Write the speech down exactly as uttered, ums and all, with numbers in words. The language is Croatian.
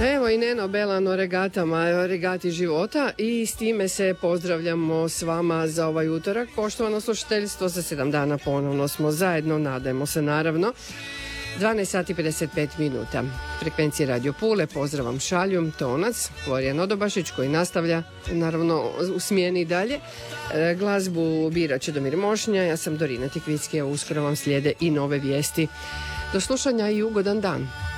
Evo i Neno Belano regatama, regati života i s time se pozdravljamo s vama za ovaj utorak. Poštovano slušateljstvo, za sedam dana ponovno smo zajedno, nadajmo se naravno. dvanaest sati pedeset pet minuta. Frekvencije Radio Pule, pozdrav vam šalju Tonac, Florijan Odobašić koji nastavlja naravno u smjeni dalje. E, glazbu bira Čedomir Mošnja, ja sam Dorina Tikvicki, a uskoro vam slijede i nove vijesti. Do slušanja i ugodan dan.